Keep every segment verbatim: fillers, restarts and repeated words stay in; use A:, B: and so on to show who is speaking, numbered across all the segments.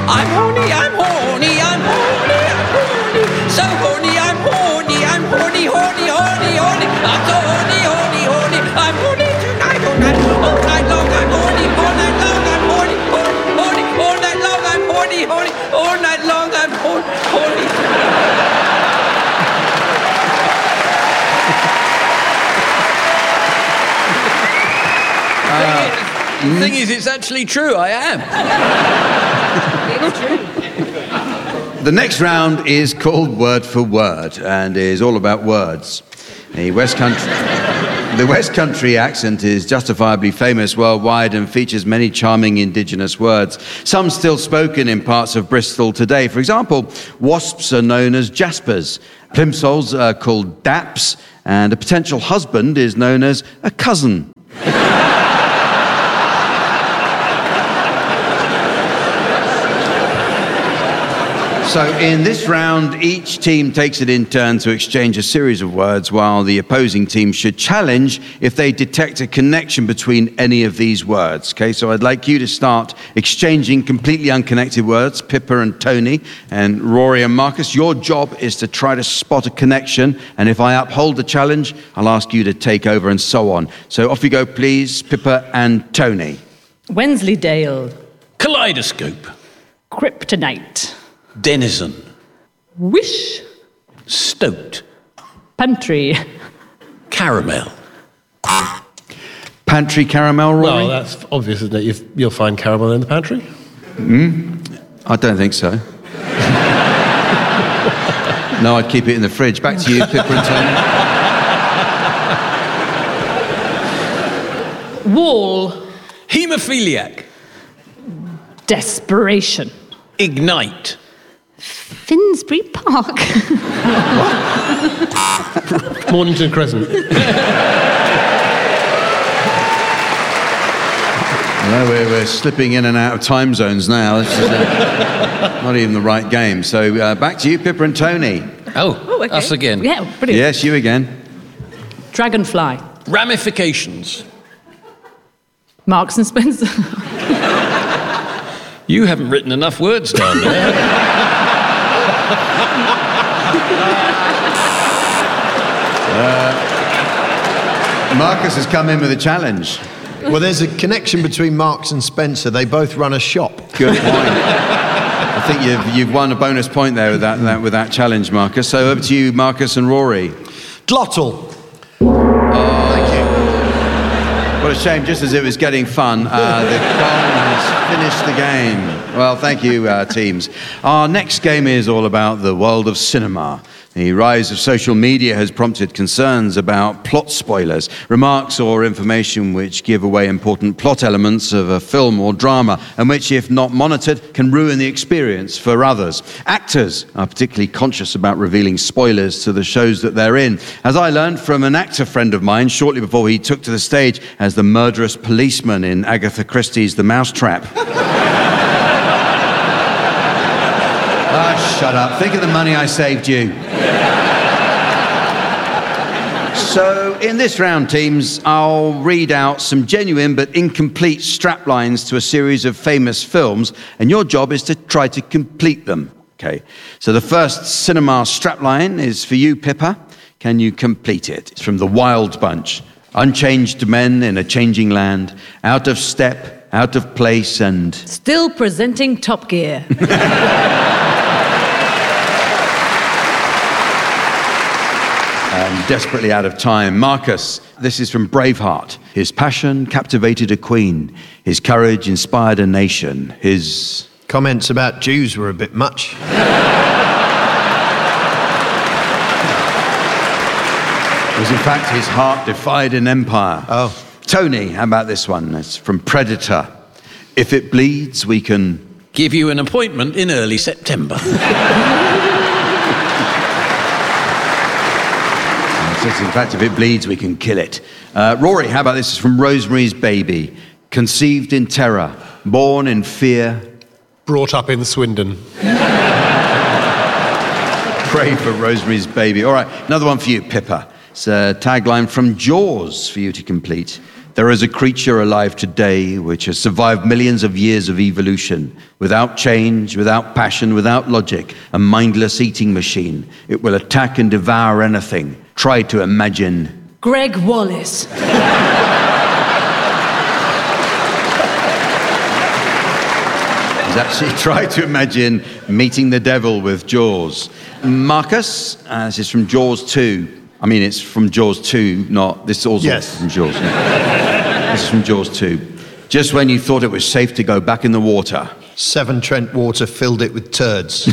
A: I'm horny, I'm horny, I'm horny, I'm horny. So horny, I'm horny, I'm horny, horny, horny, horny. I'm so horny, horny, horny. I'm horny tonight, all night, all night long. I'm horny, all night long. I'm horny, horny, horny, all night long. I'm horny, horny, all night long. I'm horny, horny. The thing is, it's actually true. I am.
B: It's true.
C: The next round is called Word for Word and is all about words. The West Country, the West Country accent is justifiably famous worldwide and features many charming indigenous words, some still spoken in parts of Bristol today. For example, wasps are known as jaspers, plimsolls are called daps, and a potential husband is known as a cousin. So in this round, each team takes it in turn to exchange a series of words, while the opposing team should challenge if they detect a connection between any of these words. Okay, so I'd like you to start exchanging completely unconnected words, Pippa and Tony, and Rory and Marcus. Your job is to try to spot a connection, and if I uphold the challenge, I'll ask you to take over and so on. So off you go, please, Pippa and Tony.
B: Wensleydale.
A: Kaleidoscope.
B: Kryptonite.
A: Denizen.
B: Wish.
A: Stoked.
B: Pantry.
A: Caramel.
C: Pantry caramel, Rory?
D: Well, that's obvious, isn't it? You've, you'll find caramel in the pantry.
C: Hmm? I don't think so. No, I'd keep it in the fridge. Back to you, Pippa and
B: Tony. Wall.
A: Haemophiliac.
B: Desperation.
A: Ignite.
B: Finsbury Park.
D: Mornington Crescent.
C: No, we're, we're slipping in and out of time zones now. This is uh, not even the right game. So uh, back to you, Pippa and Tony.
A: Oh,
B: oh okay.
A: us again.
B: Yeah, brilliant.
C: Yes, you again.
B: Dragonfly.
A: Ramifications.
B: Marks and Spencer.
A: You haven't written enough words down there.
C: uh, Marcus has come in with a challenge.
E: Well, there's a connection between Marks and Spencer. They both run a shop.
C: Good point. I think you've, you've won a bonus point there with that, that, with that challenge, Marcus. So over to you, Marcus and Rory.
E: Glottal.
C: What a shame, just as it was getting fun, uh, the gong has finished the game. Well, thank you, uh, teams. Our next game is all about the world of cinema. The rise of social media has prompted concerns about plot spoilers, remarks or information which give away important plot elements of a film or drama, and which, if not monitored, can ruin the experience for others. Actors are particularly conscious about revealing spoilers to the shows that they're in, as I learned from an actor friend of mine shortly before he took to the stage as the murderous policeman in Agatha Christie's The Mousetrap. Ah, shut up. Think of the money I saved you. So, in this round, teams, I'll read out some genuine but incomplete straplines to a series of famous films, and your job is to try to complete them. Okay. So the first cinema strapline is for you, Pippa. Can you complete it? It's from The Wild Bunch. Unchanged men in a changing land, out of step, out of place, and...
B: Still presenting Top Gear.
C: And desperately out of time. Marcus, this is from Braveheart. His passion captivated a queen. His courage inspired a nation. His...
E: Comments about Jews were a bit much.
C: It was, in fact, his heart defied an empire.
E: Oh.
C: Tony, how about this one? It's from Predator. If it bleeds, we can...
A: Give you an appointment in early September.
C: In fact, if it bleeds, we can kill it. Uh, Rory, how about this? It's from Rosemary's Baby. Conceived in terror, born in fear.
D: Brought up in Swindon.
C: Pray for Rosemary's Baby. All right, another one for you, Pippa. It's a tagline from Jaws for you to complete. There is a creature alive today which has survived millions of years of evolution. Without change, without passion, without logic, a mindless eating machine. It will attack and devour anything. Try to imagine.
B: Greg Wallace.
C: He's actually tried to imagine meeting the devil with Jaws. Marcus, uh, this is from Jaws two. I mean, it's from Jaws two, not... This is also
E: Yes.
C: from Jaws. Yeah. This is from Jaws two. Just when you thought it was safe to go back in the water.
E: Severn Trent Water filled it with turds.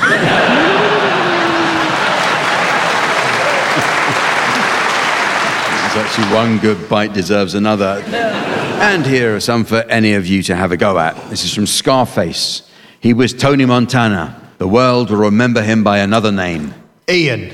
C: There's actually one good bite deserves another. And here are some for any of you to have a go at. This is from Scarface. He was Tony Montana. The world will remember him by another name.
E: Ian.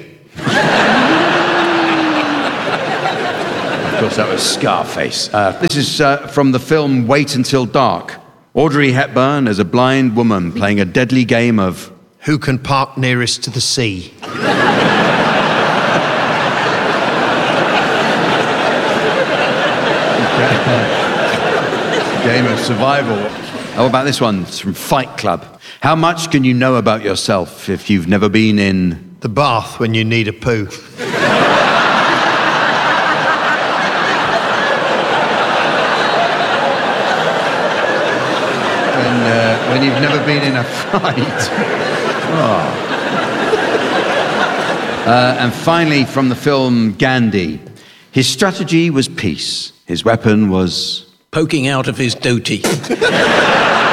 C: Of course, that was Scarface. Uh, this is uh, from the film Wait Until Dark. Audrey Hepburn is a blind woman playing a deadly game of...
E: Who can park nearest to the sea?
C: Game of survival. How about this one? It's from Fight Club. How much can you know about yourself if you've never been in...
E: The bath when you need a poo.
C: When, uh, when you've never been in a fight. Oh. Uh, and finally, from the film Gandhi. His strategy was peace. His weapon was...
A: Poking out of his doty.